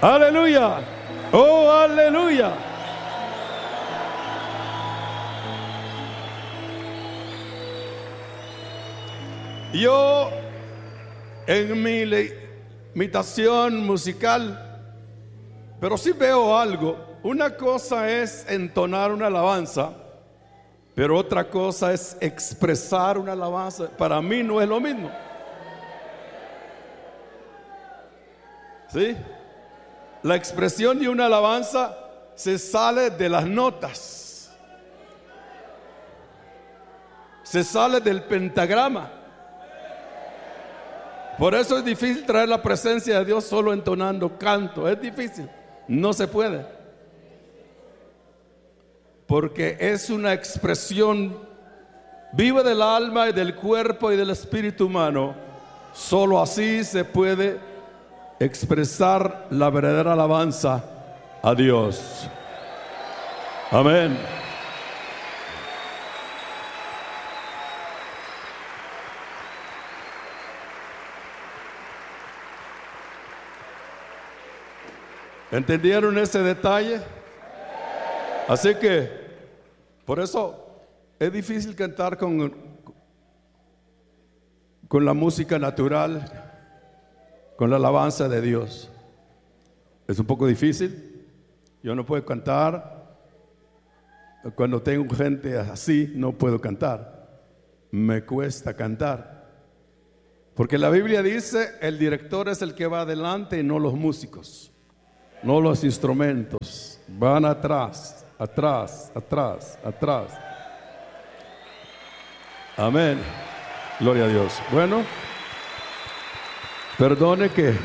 Aleluya. Oh, aleluya. Yo en mi imitación musical, pero sí veo algo. Una cosa es entonar una alabanza, pero otra cosa es expresar una alabanza. Para mí no es lo mismo. ¿Sí? La expresión de una alabanza se sale de las notas, se sale del pentagrama. Por eso es difícil traer la presencia de Dios solo entonando canto. Es difícil, no se puede, porque es una expresión viva del alma y del cuerpo y del espíritu humano. Solo así se puede expresar la verdadera alabanza a Dios. Amén. ¿Entendieron ese detalle? Así que por eso es difícil cantar con la música natural, con la alabanza de Dios. Es un poco difícil. Yo no puedo cantar. Cuando tengo gente así, no puedo cantar. Me cuesta cantar. Porque la Biblia dice, el director es el que va adelante y no los músicos, no los instrumentos. Van atrás, atrás, atrás, atrás. Amén. Gloria a Dios. Bueno, perdone que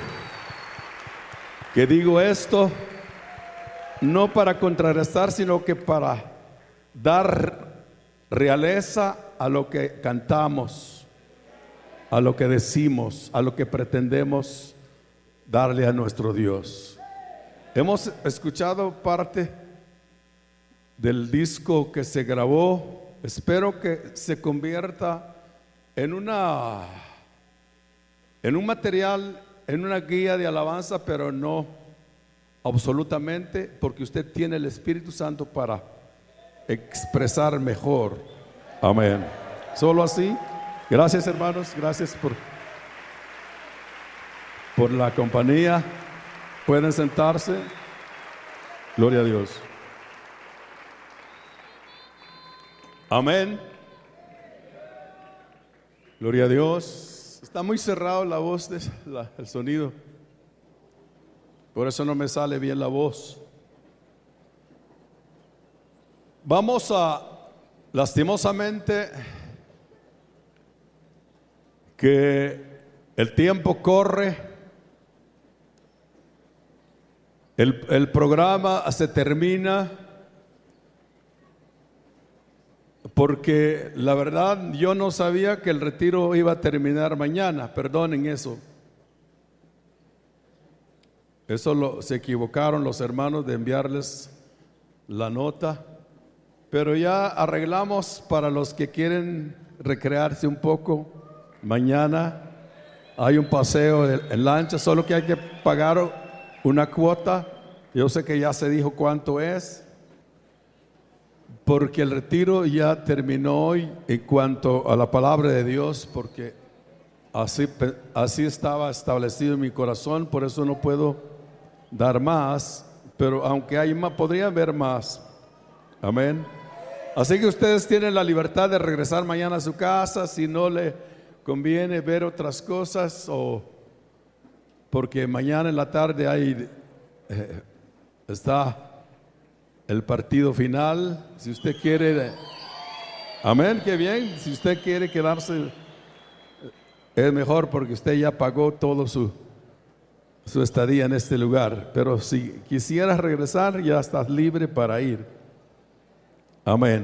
digo esto no para contrarrestar, sino que para dar realeza a lo que cantamos, a lo que decimos, a lo que pretendemos darle a nuestro Dios. Hemos escuchado parte del disco que se grabó. Espero que se convierta en un material, en una guía de alabanza, pero no absolutamente, porque usted tiene el Espíritu Santo para expresar mejor. Amén. Solo así. Gracias, hermanos. Gracias por la compañía. Pueden sentarse. Gloria a Dios. Amén. Gloria a Dios. Está muy cerrado la voz, el sonido. Por eso no me sale bien la voz. Vamos a, lastimosamente, que el tiempo corre. El programa se termina, porque la verdad yo no sabía que el retiro iba a terminar mañana. Perdonen eso. Se equivocaron los hermanos de enviarles la nota, pero ya arreglamos para los que quieren recrearse un poco. Mañana hay un paseo en lancha, solo que hay que pagar una cuota. Yo sé que ya se dijo cuánto es, porque el retiro ya terminó hoy en cuanto a la palabra de Dios, porque así estaba establecido en mi corazón. Por eso no puedo dar más, pero aunque hay más, podría haber más. Amén. Así que ustedes tienen la libertad de regresar mañana a su casa, si no le conviene ver otras cosas, o porque mañana en la tarde está el partido final. Si usted quiere, amén, qué bien. Si usted quiere quedarse, es mejor, porque usted ya pagó todo su estadía en este lugar. Pero si quisieras regresar, ya estás libre para ir. Amén.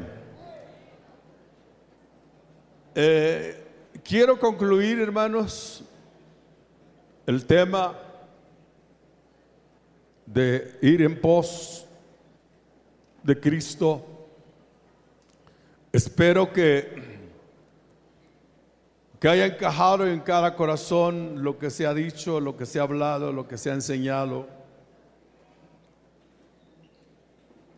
Quiero concluir, hermanos, el tema de ir en pos de Cristo. Espero que haya encajado en cada corazón lo que se ha dicho, lo que se ha hablado, lo que se ha enseñado.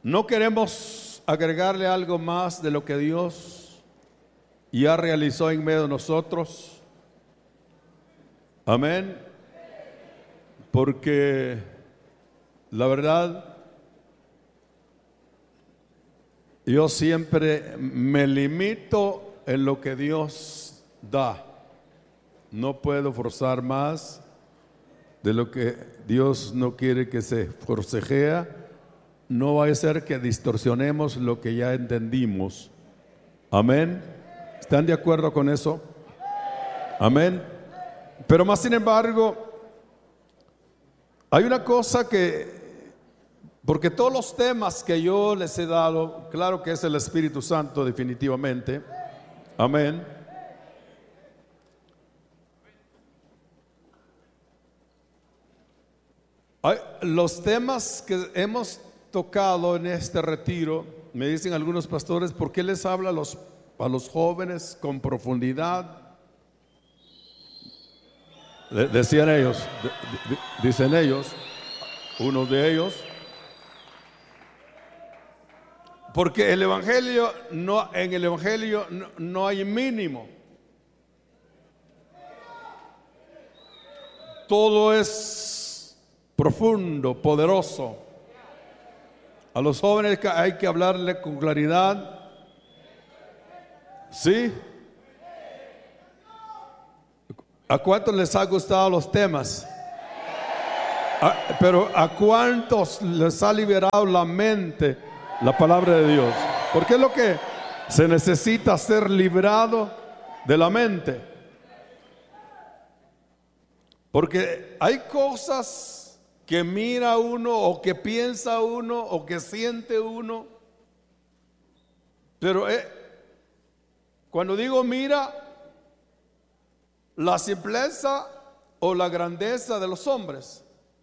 no queremos agregarle algo más de lo que Dios ya realizó en medio de nosotros. Amén. Porque la verdad, yo siempre me limito en lo que Dios da. No puedo forzar más de lo que Dios no quiere que se forcejea. No va a ser que distorsionemos lo que ya entendimos. Amén. ¿Están de acuerdo con eso? Amén. Pero más sin embargo, hay una cosa porque todos los temas que yo les he dado, claro que es el Espíritu Santo definitivamente. Amén. Los temas que hemos tocado en este retiro, me dicen algunos pastores, ¿por qué les habla a los jóvenes con profundidad? Decían ellos, dicen ellos, unos de ellos, porque en el Evangelio no hay mínimo. Todo es profundo, poderoso. A los jóvenes hay que hablarle con claridad. ¿Sí? ¿A cuántos les ha gustado los temas? Pero ¿a cuántos les ha liberado la mente la palabra de Dios? Porque es lo que se necesita, ser librado de la mente. Porque hay cosas que mira uno o que piensa uno o que siente uno. Pero cuando digo mira, la simpleza o la grandeza de los hombres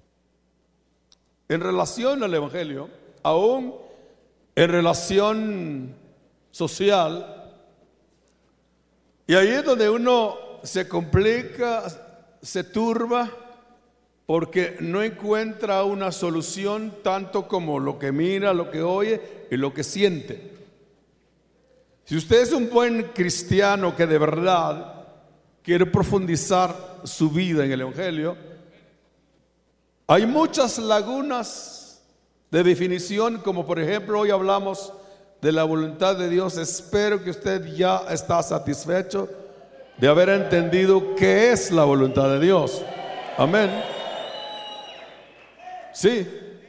en relación al Evangelio, aún en relación social, y ahí es donde uno se complica, se turba, porque no encuentra una solución tanto como lo que mira, lo que oye y lo que siente. Si usted es un buen cristiano que de verdad quiere profundizar su vida en el Evangelio, hay muchas lagunas de definición, como por ejemplo hoy hablamos de la voluntad de Dios. Espero que usted ya está satisfecho de haber entendido qué es la voluntad de Dios. Amén. Sí.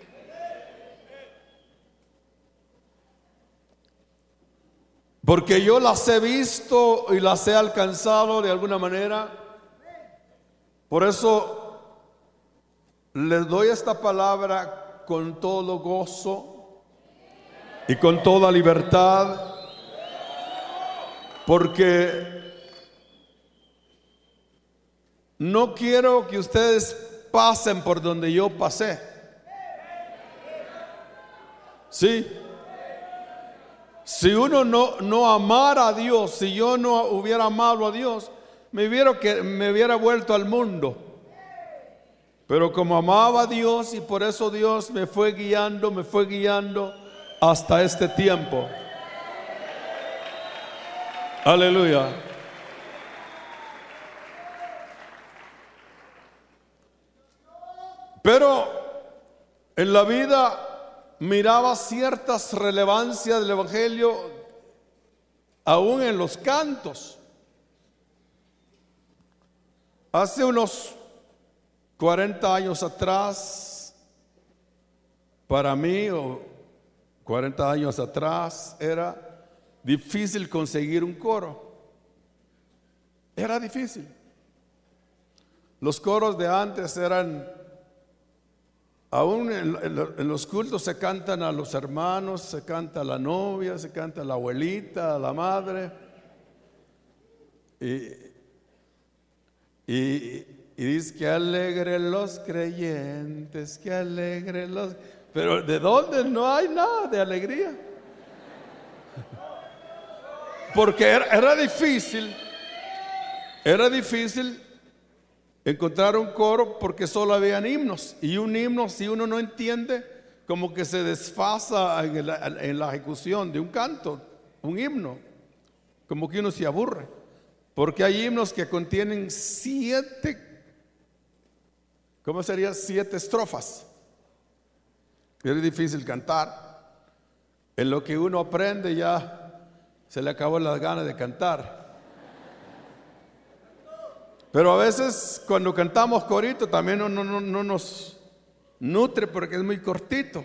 Porque yo las he visto y las he alcanzado de alguna manera. Por eso les doy esta palabra con todo gozo y con toda libertad, porque no quiero que ustedes pasen por donde yo pasé. Sí. Si uno no amara a Dios, si yo no hubiera amado a Dios, me hubiera vuelto al mundo. Pero como amaba a Dios, y por eso Dios me fue guiando hasta este tiempo. Aleluya. Pero en la vida miraba ciertas relevancias del Evangelio aún en los cantos. Hace unos 40 años atrás, para mí, o 40 años atrás, era difícil conseguir un coro. Era difícil. Los coros de antes eran, aún en los cultos se cantan a los hermanos, se canta a la novia, se canta a la abuelita, a la madre. Y dice que alegre los creyentes, que alegre los... Pero ¿de dónde no hay nada de alegría? Porque era difícil encontrar un coro, porque solo habían himnos. Y un himno, si uno no entiende, como que se desfasa en la ejecución de un canto, un himno, como que uno se aburre, porque hay himnos que contienen 7, ¿cómo sería? 7 estrofas. Es difícil cantar. En lo que uno aprende ya se le acabó las ganas de cantar. Pero a veces cuando cantamos corito también no nos nutre porque es muy cortito.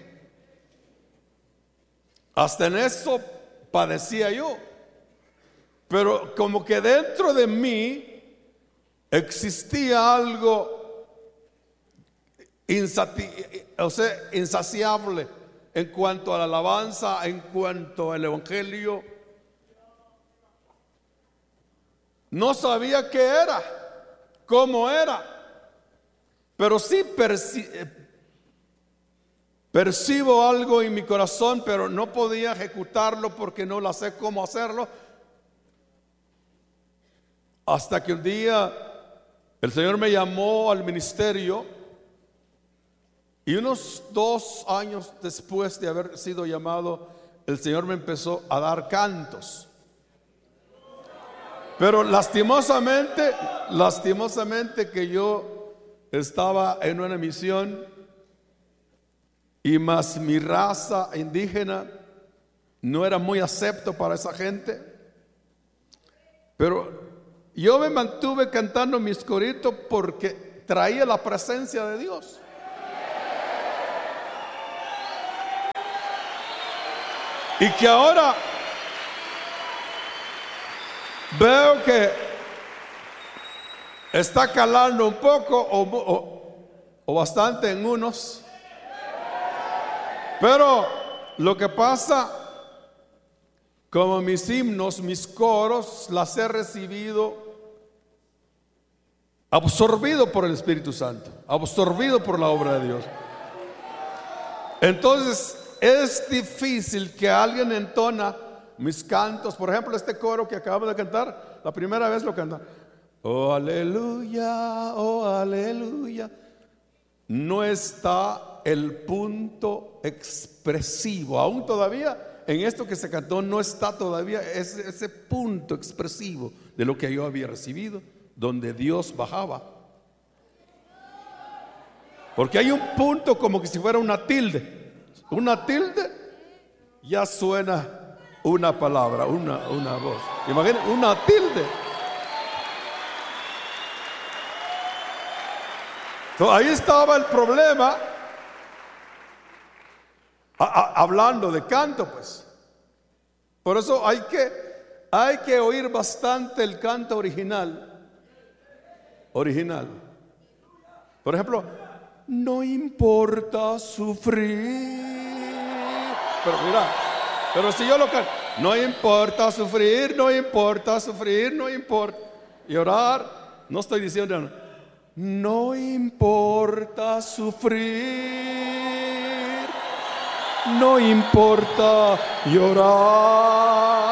Hasta en eso padecía yo. Pero como que dentro de mí existía algo insaciable en cuanto a la alabanza, en cuanto al evangelio. No sabía qué era, cómo era, pero sí percibo algo en mi corazón, pero no podía ejecutarlo porque no la sé cómo hacerlo. Hasta que un día el Señor me llamó al ministerio y unos 2 años después de haber sido llamado, el Señor me empezó a dar cantos. Pero lastimosamente que yo estaba en una misión y más mi raza indígena no era muy acepto para esa gente. Pero yo me mantuve cantando mis coritos porque traía la presencia de Dios. Y que ahora veo que está calando un poco o bastante en unos. Pero lo que pasa, como mis himnos, mis coros, las he recibido absorbido por el Espíritu Santo, absorbido por la obra de Dios. Entonces es difícil que alguien entona mis cantos. Por ejemplo, este coro que acabamos de cantar, la primera vez lo cantan, oh aleluya, oh aleluya. No está el punto expresivo, aún todavía en esto que se cantó no está todavía ese punto expresivo de lo que yo había recibido, donde Dios bajaba. Porque hay un punto como que si fuera una tilde ya suena una palabra, una voz. Imaginen, una tilde. Entonces, ahí estaba el problema. Hablando de canto, pues. Por eso hay que oír bastante el canto original. Por ejemplo, no importa sufrir. Pero mira, pero si yo lo canto, no importa sufrir, no importa sufrir, no importa. Y orar, no estoy diciendo, no importa sufrir, no importa llorar.